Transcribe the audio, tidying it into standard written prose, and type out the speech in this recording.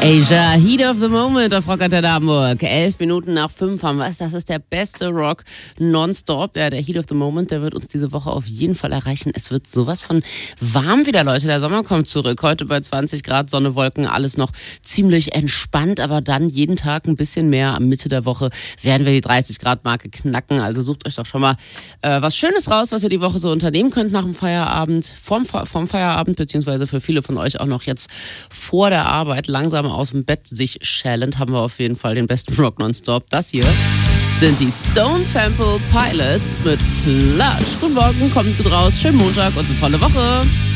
Asia, Heat of the Moment auf Rock Antenne Hamburg. 11 Minuten nach 5 haben wir es. Das ist der beste Rock nonstop. Ja, der Heat of the Moment, der wird uns diese Woche auf jeden Fall erreichen. Es wird sowas von warm wieder, Leute. Der Sommer kommt zurück. Heute bei 20 Grad, Sonne, Wolken, alles noch ziemlich entspannt. Aber dann jeden Tag ein bisschen mehr. Am Mitte der Woche werden wir die 30 Grad Marke knacken. Also sucht euch doch schon mal was Schönes raus, was ihr die Woche so unternehmen könnt nach dem Feierabend. Vorm Feierabend, beziehungsweise für viele von euch auch noch jetzt vor der Arbeit langsam aus dem Bett sich schälend, haben wir auf jeden Fall den besten Rock nonstop. Das hier sind die Stone Temple Pilots mit Plush. Guten Morgen, kommt gut raus, schönen Montag und eine tolle Woche.